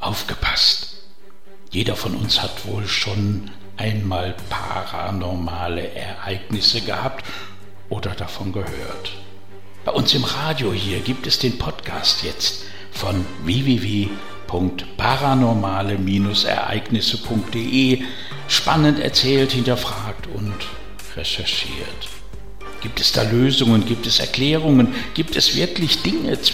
Aufgepasst! Jeder von uns hat wohl schon einmal paranormale Ereignisse gehabt oder davon gehört. Bei uns im Radio hier gibt es den Podcast jetzt von www.paranormale-ereignisse.de. Spannend erzählt, hinterfragt und recherchiert. Gibt es da Lösungen? Gibt es Erklärungen? Gibt es wirklich Dinge